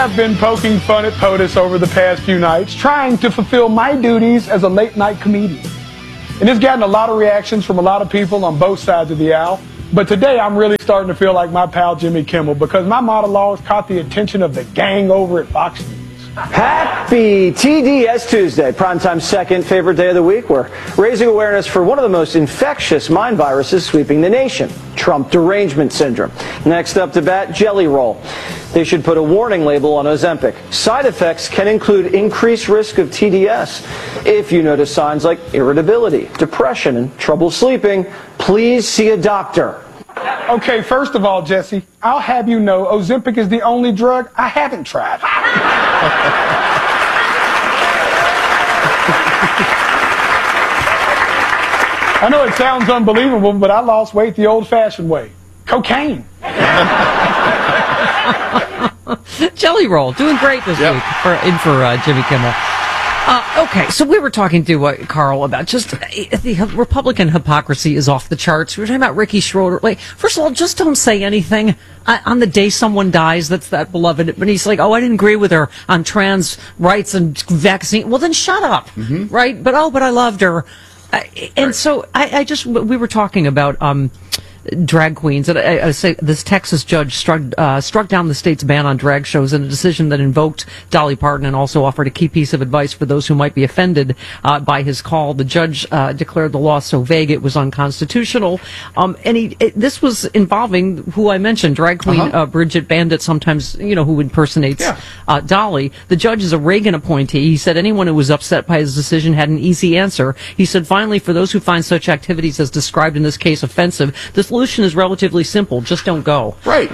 have been poking fun at POTUS over the past few nights, trying to fulfill my duties as a late-night comedian. And it's gotten a lot of reactions from a lot of people on both sides of the aisle. But today, I'm really starting to feel like my pal Jimmy Kimmel, because my monologues caught the attention of the gang over at Fox News. Happy TDS Tuesday, Primetime's second favorite day of the week. We're raising awareness for one of the most infectious mind viruses sweeping the nation, Trump derangement syndrome. Next up to bat, Jelly Roll. They should put a warning label on Ozempic. Side effects can include increased risk of TDS. If you notice signs like irritability, depression, and trouble sleeping, please see a doctor. Okay, first of all, Jesse, I'll have you know Ozempic is the only drug I haven't tried. I know it sounds unbelievable, but I lost weight the old-fashioned way. Cocaine. Jelly Roll, doing great this week for Jimmy Kimmel. Okay, so we were talking to Carl about just the Republican hypocrisy is off the charts. We were talking about Ricky Schroeder. Like, first of all, just don't say anything on the day someone dies that's that beloved. But he's like, oh, I didn't agree with her on trans rights and vaccine. Well, then shut up, right? But I loved her. So we were talking about drag queens, and I say this Texas judge struck down the state's ban on drag shows in a decision that invoked Dolly Parton and also offered a key piece of advice for those who might be offended by his call. The judge declared the law so vague it was unconstitutional, and this was involving who I mentioned, drag queen Bridget Bandit, sometimes who impersonates Dolly. The judge is a Reagan appointee. He said anyone who was upset by his decision had an easy answer. He said, finally, for those who find such activities as described in this case offensive, the solution is relatively simple. Just don't go. Right.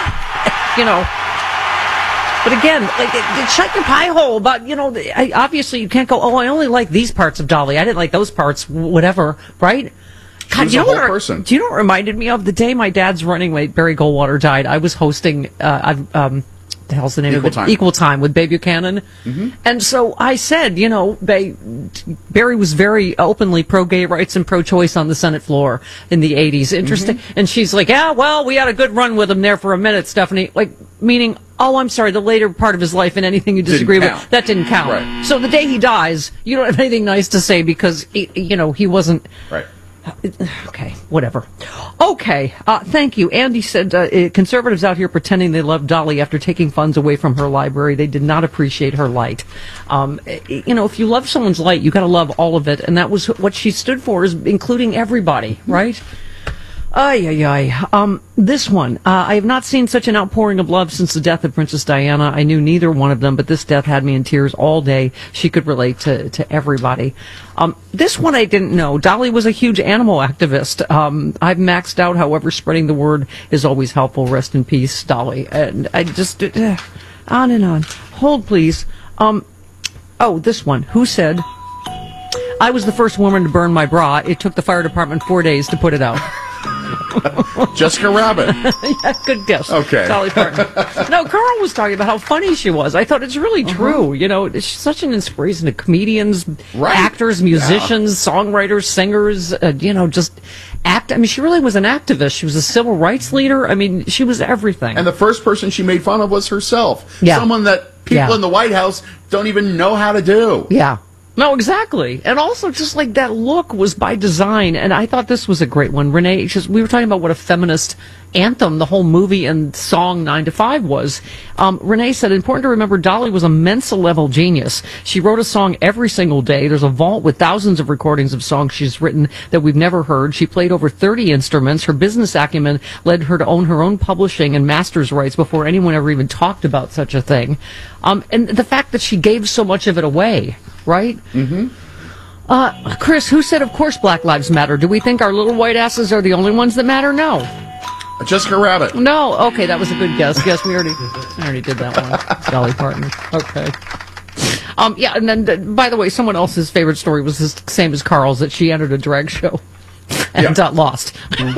But again, shut your pie hole about, obviously you can't go, oh, I only like these parts of Dolly. I didn't like those parts, whatever, right? God, She's a whole person. Do you know what reminded me of? The day my dad's running mate, Barry Goldwater, died, I was hosting, the hell's the name of it? Equal Time with Bay Buchanan. And so I said, Barry was very openly pro-gay rights and pro-choice on the Senate floor in the 80s. Interesting. And she's like, yeah, well, we had a good run with him there for a minute, Stephanie. Like, meaning, oh, I'm sorry, the later part of his life and anything you disagree with, that didn't count. Right. So the day he dies, you don't have anything nice to say because, he wasn't... Right. Okay, whatever. Okay, thank you. Andy said conservatives out here pretending they love Dolly after taking funds away from her library. They did not appreciate her light. If you love someone's light, you got to love all of it, and that was what she stood for, is including everybody, right? This one. I have not seen such an outpouring of love since the death of Princess Diana. I knew neither one of them, but this death had me in tears all day. She could relate to everybody. This one I didn't know. Dolly was a huge animal activist. I've maxed out, however, spreading the word is always helpful. Rest in peace, Dolly. And I just, on and on. Hold, please. This one. Who said, I was the first woman to burn my bra. It took the fire department 4 days to put it out. Jessica Rabbit. Yeah, good guess. Okay. Dolly Parton. No, Carl was talking about how funny she was. I thought it's really true. She's such an inspiration to comedians, actors, musicians, songwriters, singers, just act. I mean, she really was an activist. She was a civil rights leader. I mean, she was everything. And the first person she made fun of was herself. Yeah. Someone that people in the White House don't even know how to do. Yeah. No, exactly. And also, just like that look was by design. And I thought this was a great one. Renee, we were talking about what a feminist anthem the whole movie and song 9 to 5 was. Renee said, important to remember, Dolly was a Mensa-level genius. She wrote a song every single day. There's a vault with thousands of recordings of songs she's written that we've never heard. She played over 30 instruments. Her business acumen led her to own her own publishing and master's rights before anyone ever even talked about such a thing. And the fact that she gave so much of it away, right? Chris, who said, of course Black Lives Matter? Do we think our little white asses are the only ones that matter? No. Jessica Rabbit. No. Okay, that was a good guess. Yes, I already did that one. Dolly Parton. Okay. And then, by the way, someone else's favorite story was the same as Carl's, that she entered a drag show and lost.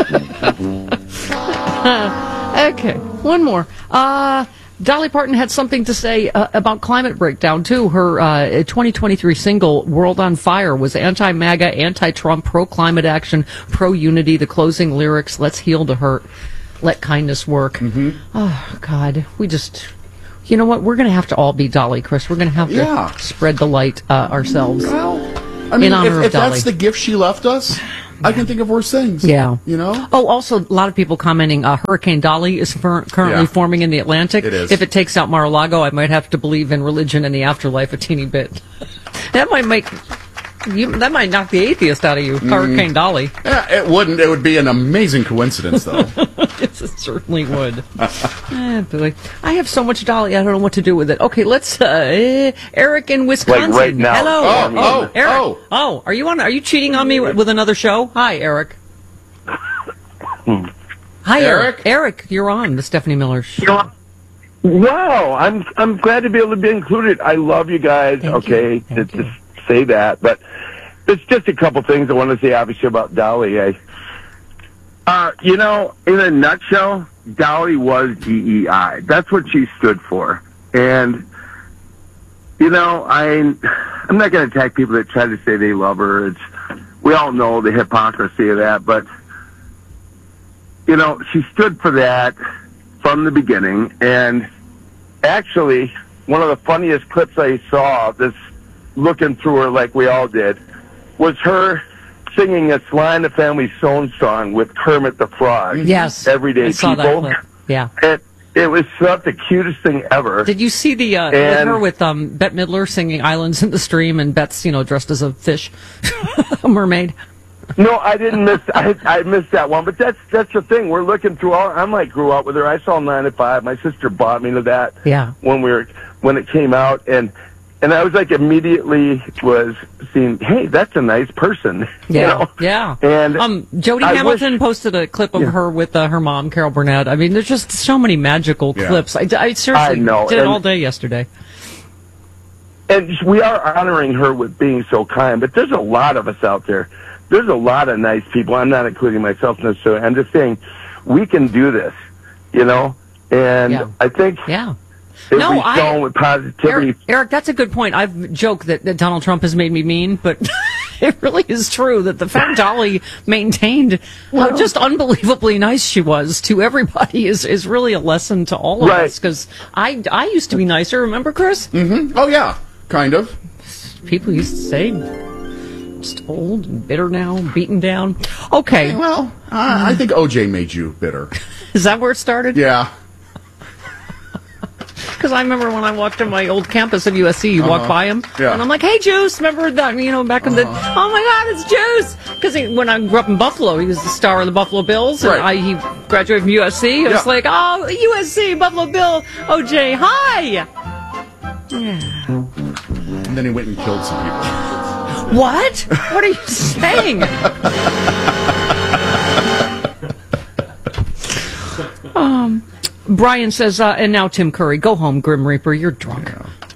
Okay, one more. Dolly Parton had something to say about climate breakdown, too. Her 2023 single, World on Fire, was anti-MAGA, anti-Trump, pro-climate action, pro-unity. The closing lyrics, let's heal to hurt, let kindness work. Oh, God, You know what? We're going to have to all be Dolly, Chris. We're going to have to spread the light ourselves. Well, I mean, in honor of if Dolly. that's the gift she left us, I can think of worse things. Yeah. You know? Oh, also, a lot of people commenting, Hurricane Dolly is currently forming in the Atlantic. It is. If it takes out Mar-a-Lago, I might have to believe in religion and the afterlife a teeny bit. That might knock the atheist out of you, Hurricane Dolly. Yeah, it wouldn't. It would be an amazing coincidence, though. It certainly would. Boy. I have so much Dolly, I don't know what to do with it. Okay, let's, Eric in Wisconsin. Like right now. Hello. Eric. Oh. Are you cheating on me with another show? Hi, Eric. Hi, Eric. Eric, you're on the Stephanie Miller Show. Wow, I'm glad to be able to be included. I love you guys. Thank you. To say that, but there's just a couple things I want to say, obviously, about Dolly. In a nutshell, Dolly was DEI. That's what she stood for. And, I'm not going to attack people that try to say they love her. We all know the hypocrisy of that, but, she stood for that from the beginning. And actually, one of the funniest clips I saw, this looking through her like we all did, was her singing a Sly and the Family Stone song with Kermit the Frog. Yes. Everyday I saw People. that clip. Yeah. It was not the cutest thing ever. Did you see with her with Bette Midler singing Islands in the Stream, and Bette's, dressed as a fish, a mermaid? No, I didn't miss. I missed that one. But that's the thing. We're looking through all. I'm like grew up with her. I saw 9 to 5. My sister bought me to that. Yeah. When it came out, and I was like immediately was seeing, hey, that's a nice person. Yeah. Yeah. And Jodie Hamilton posted a clip of her with her mom, Carol Burnett. I mean, there's just so many magical clips. I seriously did it all day yesterday. And we are honoring her with being so kind, but there's a lot of us out there. There's a lot of nice people. I'm not including myself necessarily. I'm just saying we can do this, and I think if we go with positivity. Eric, that's a good point. I've joked that Donald Trump has made me mean, but it really is true that the fact Dolly maintained how just unbelievably nice she was to everybody is really a lesson to all of us, because I used to be nicer. Remember, Chris? Mm-hmm. Oh, yeah. Kind of. People used to say, just old and bitter now, beaten down. Okay. Well, I think OJ made you bitter. Is that where it started? Yeah. Because I remember when I walked to my old campus at USC, you walk by him, and I'm like, hey, Juice, remember that, back in the, oh my God, it's Juice! Because when I grew up in Buffalo, he was the star of the Buffalo Bills, and he graduated from USC. I was like, oh, USC, Buffalo Bill, OJ, hi! Yeah. And then he went and killed some people. What? What are you saying? Brian says, and now Tim Curry, go home, Grim Reaper, you're drunk.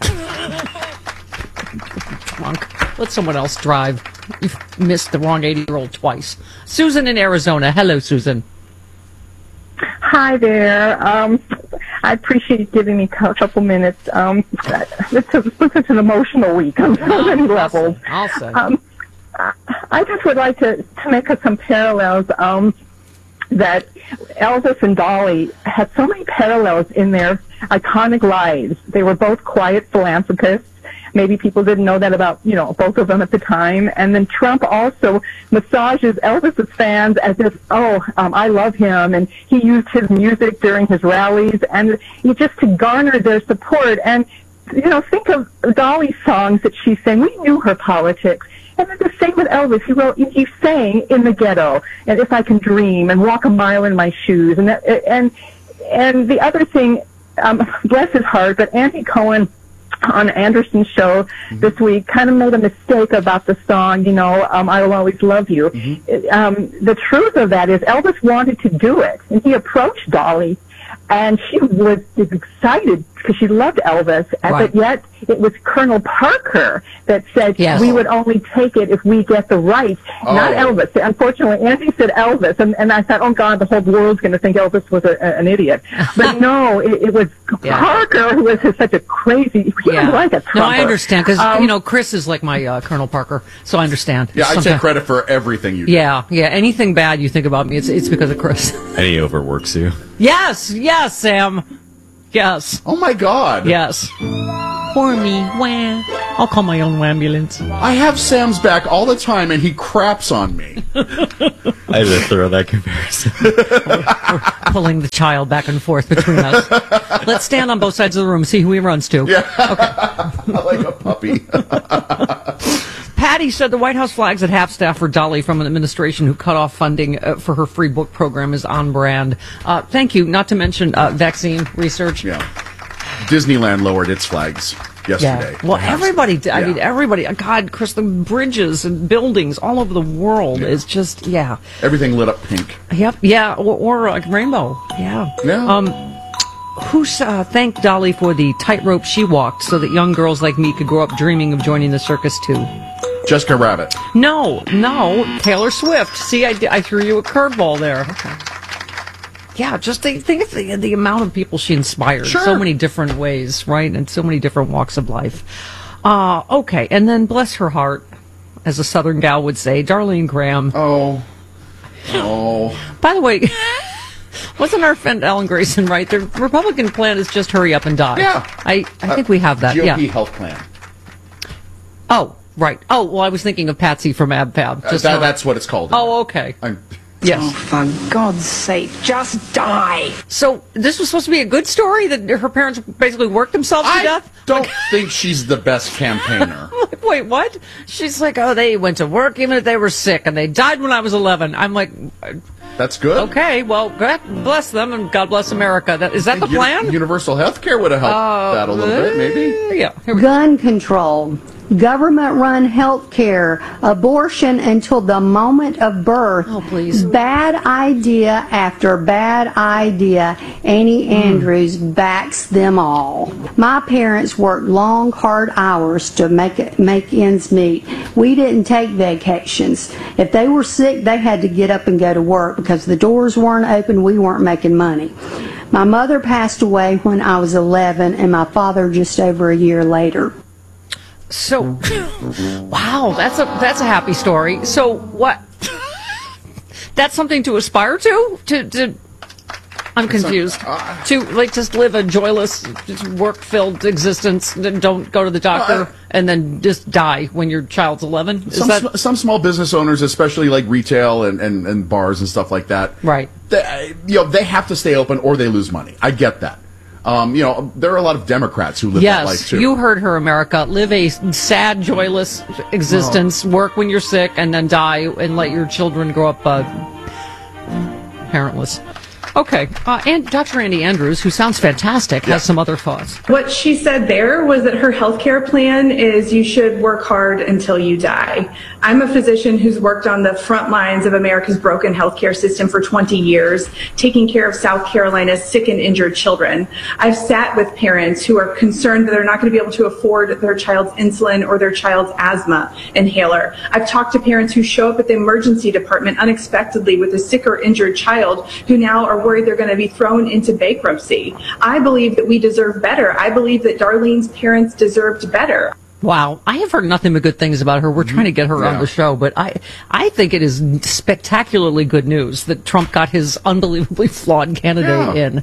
Drunk. Let someone else drive. You've missed the wrong 80-year-old twice. Susan in Arizona. Hello, Susan. Hi there. I appreciate you giving me a couple minutes. It's an emotional week on so many levels. I'll say. I just would like to make some parallels. That Elvis and Dolly had so many parallels in their iconic lives. They were both quiet philanthropists. Maybe people didn't know that about, both of them at the time. And then Trump also massages Elvis's fans as if, I love him. And he used his music during his rallies and just to garner their support. And, think of Dolly's songs that she sang. We knew her politics. And then the same with Elvis. He sang in the ghetto, and If I Can Dream, and Walk a Mile in My Shoes. And the other thing, bless his heart, but Andy Cohen on Anderson's show this week kind of made a mistake about the song, I Will Always Love You. The truth of that is Elvis wanted to do it, and he approached Dolly, and she was excited because she loved Elvis, but yet it was Colonel Parker that said we would only take it if we get the rights, not Elvis. Unfortunately, Andy said Elvis, and I thought, oh God, the whole world's going to think Elvis was an idiot. But no, it was Parker who was such a crazy, he was like a Trumper. No, I understand, because, Chris is like my Colonel Parker, so I understand. Yeah, I take credit for everything you do. Yeah, anything bad you think about me, it's because of Chris. And he overworks you. Yes, Sam. Yes. Oh my God. Yes. Pour me. Wah. I'll call my own ambulance. I have Sam's back all the time, and he craps on me. I had to throw that comparison. We're pulling the child back and forth between us. Let's stand on both sides of the room and see who he runs to. Yeah. Okay. Like a puppy. Patty said the White House flags at half-staff for Dolly from an administration who cut off funding for her free book program is on brand. Thank you. Not to mention vaccine research. Yeah. Disneyland lowered its flags yesterday. Yeah. Well, everybody did. I mean, everybody. God, Chris, the bridges and buildings all over the world is just, Everything lit up pink. Yep. Yeah. Or like rainbow. Yeah. Yeah. Who's thanked Dolly for the tightrope she walked so that young girls like me could grow up dreaming of joining the circus too? Jessica Rabbit. No, Taylor Swift. See, I threw you a curveball there. Okay. Yeah, just think of the amount of people she inspired. Sure. So many different ways, right? And so many different walks of life. Okay, and then bless her heart, as a Southern gal would say, Darlene Graham. Oh. By the way, wasn't our friend Ellen Grayson right? The Republican plan is just hurry up and die. Yeah. I think we have that. GOP Yeah. health plan. Oh, right. Oh, well, I was thinking of Patsy from AbFab. That's what it's called. Oh, okay. Yes. Oh, for God's sake, just die. So this was supposed to be a good story that her parents basically worked themselves to death? I don't think she's the best campaigner. Wait, what? She's like, oh, they went to work even if they were sick, and they died when I was 11. I'm like, that's good. Okay, well, God bless them, and God bless America. Is that the plan? Universal health care would have helped that a little bit, maybe. Yeah. Gun control, government-run health care, abortion until the moment of birth. Oh, please. Bad idea after bad idea. Annie Andrews backs them all. My parents worked long, hard hours to make ends meet. We didn't take vacations. If they were sick, they had to get up and go to work because the doors weren't open, we weren't making money. My mother passed away when I was 11 and my father just over a year later. So, wow, that's a happy story. So what? That's something to aspire to I'm confused. To like just live a joyless, work-filled existence. Don't go to the doctor and then just die when your child's 11. Some small business owners, especially like retail and bars and stuff like that, right? They have to stay open or they lose money. I get that. There are a lot of Democrats who live that life too. Yes, you heard her, America. Live a sad, joyless existence. Work when you're sick, and then die, and let your children grow up parentless. Okay, and Dr. Andy Andrews, who sounds fantastic, has some other thoughts. What she said there was that her healthcare plan is you should work hard until you die. I'm a physician who's worked on the front lines of America's broken healthcare system for 20 years, taking care of South Carolina's sick and injured children. I've sat with parents who are concerned that they're not going to be able to afford their child's insulin or their child's asthma inhaler. I've talked to parents who show up at the emergency department unexpectedly with a sick or injured child who now are worried they're going to be thrown into bankruptcy. I believe that we deserve better. I believe that Darlene's parents deserved better. Wow, I have heard nothing but good things about her. We're trying to get her on the show, but I think it is spectacularly good news that Trump got his unbelievably flawed candidate in.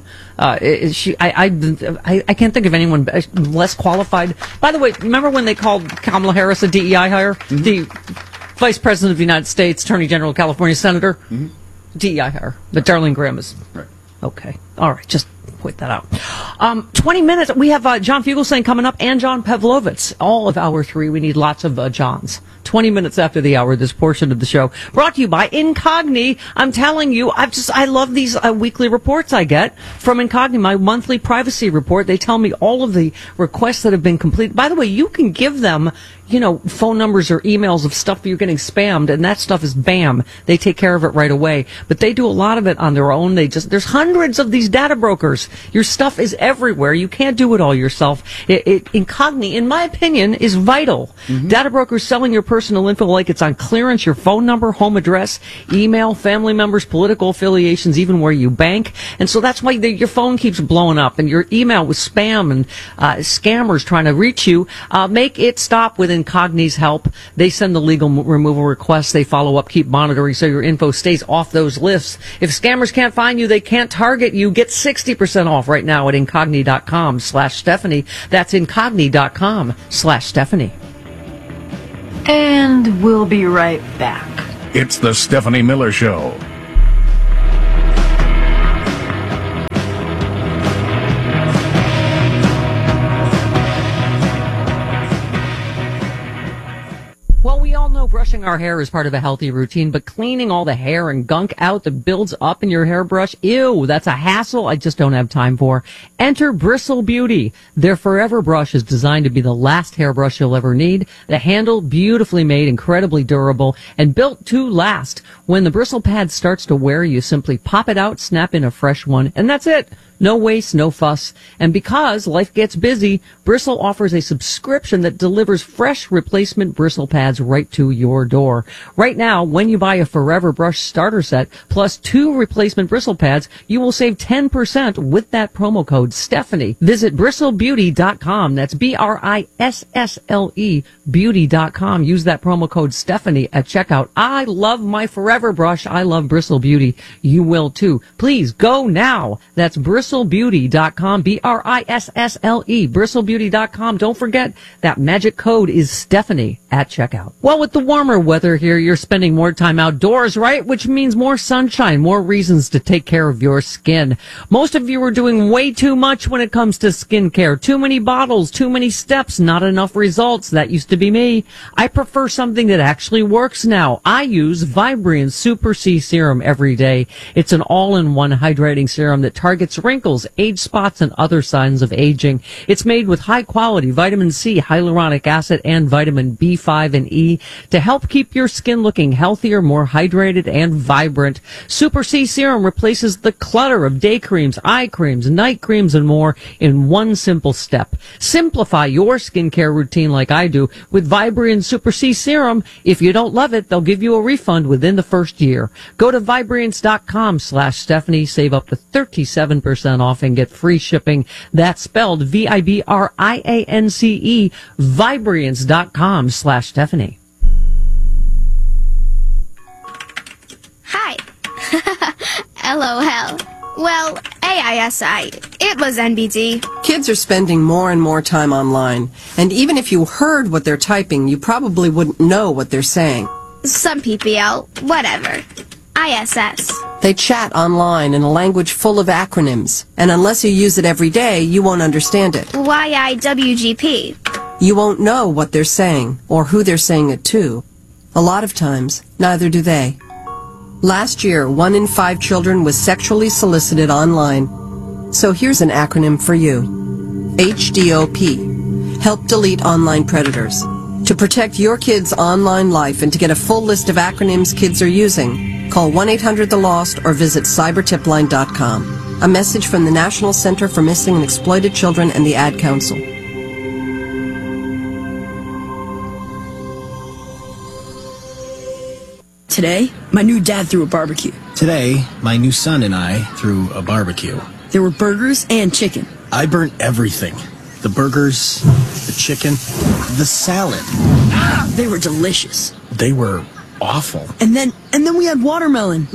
I can't think of anyone less qualified. By the way, remember when they called Kamala Harris a DEI hire? The Vice President of the United States, Attorney General of California, Senator? DEI hire. But Darlene Graham is... Right. Okay. All right. Just point that out. 20 minutes. We have John Fugelsang coming up and John Pavlovitz. All of hour 3. We need lots of Johns. 20 minutes after the hour, this portion of the show brought to you by Incogni. I'm telling you, I love these weekly reports I get from Incogni, my monthly privacy report. They tell me all of the requests that have been completed. By the way, you can give them, phone numbers or emails of stuff you're getting spammed, and that stuff is BAM. They take care of it right away. But they do a lot of it on their own. There's hundreds of these data brokers. Your stuff is everywhere. You can't do it all yourself. Incogni, in my opinion, is vital. Data brokers selling your personal personal info like it's on clearance, your phone number, home address, email, family members, political affiliations, even where you bank. And so that's why your phone keeps blowing up and your email with spam and scammers trying to reach you. Make it stop with Incogni's help. They send the legal removal requests. They follow up, keep monitoring so your info stays off those lists. If scammers can't find you, they can't target you. Get 60% off right now at Incogni.com/Stephanie. That's Incogni.com/Stephanie. And we'll be right back. It's the Stephanie Miller Show. Well, we all know brushing our hair is part of a healthy routine, but cleaning all the hair and gunk out that builds up in your hairbrush, ew, that's a hassle I just don't have time for. Enter Bristle Beauty. Their Forever Brush is designed to be the last hairbrush you'll ever need. The handle, beautifully made, incredibly durable, and built to last. When the bristle pad starts to wear, you simply pop it out, snap in a fresh one, and that's it. No waste, no fuss. And because life gets busy, Bristle offers a subscription that delivers fresh replacement bristle pads right to your door. Right now, when you buy a Forever Brush starter set plus 2 replacement bristle pads, you will save 10% with that promo code Stephanie. Visit bristlebeauty.com. That's BRISSLE beauty.com. Use that promo code Stephanie at checkout. I love my Forever Brush. I love Bristle Beauty. You will too. Please go now. That's bristlebeauty.com, BRISSLE, bristlebeauty.com. Don't forget that magic code is Stephanie at checkout. Well, with the warmer weather here, you're spending more time outdoors, right? Which means more sunshine, more reasons to take care of your skin. Most of you are doing way too much when it comes to skincare. Too many bottles, too many steps, not enough results. That used to be me. I prefer something that actually works now. I use Vibrian Super C Serum every day. It's an all-in-one hydrating serum that targets wrinkles, age spots, and other signs of aging. It's made with high-quality vitamin C, hyaluronic acid, and vitamin B5 and E to help keep your skin looking healthier, more hydrated, and vibrant. Super C Serum replaces the clutter of day creams, eye creams, night creams, and more in one simple step. Simplify your skincare routine like I do with Vibrian Super C Serum. If you don't love it, they'll give you a refund within the first year. Go to Vibriance.com/Stephanie, save up to 37% off and get free shipping. That's spelled VIBRIANCE, Vibriance.com/Stephanie. Hi. LOL. Well, AISI. It was NBD. Kids are spending more and more time online, and even if you heard what they're typing, you probably wouldn't know what they're saying. Some PPL. Whatever. ISS. They chat online in a language full of acronyms, and unless you use it every day, you won't understand it. YIWGP. You won't know what they're saying, or who they're saying it to. A lot of times, neither do they. Last year, 1 in 5 children was sexually solicited online. So here's an acronym for you. HDOP. Help delete online predators. To protect your kids' online life and to get a full list of acronyms kids are using, call 1-800-THE-LOST or visit cybertipline.com. A message from the National Center for Missing and Exploited Children and the Ad Council. Today, my new dad threw a barbecue. Today, my new son and I threw a barbecue. There were burgers and chicken. I burnt everything. The burgers, the chicken, the salad. They were delicious. They were awful. And then we had watermelon.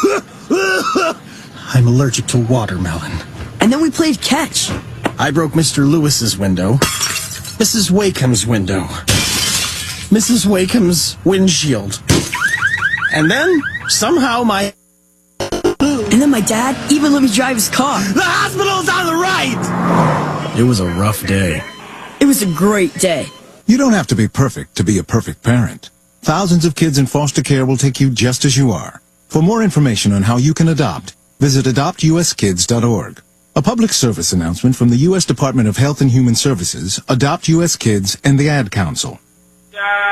I'm allergic to watermelon. And then we played catch. I broke Mr. Lewis's window, Mrs. Wakeham's window, Mrs. Wakeham's windshield. And then, somehow, my dad even let me drive his car. The hospital's on the right! It was a rough day. It was a great day. You don't have to be perfect to be a perfect parent. Thousands of kids in foster care will take you just as you are. For more information on how you can adopt, visit adoptuskids.org. A public service announcement from the U.S. Department of Health and Human Services, Adopt U.S. Kids, and the Ad Council.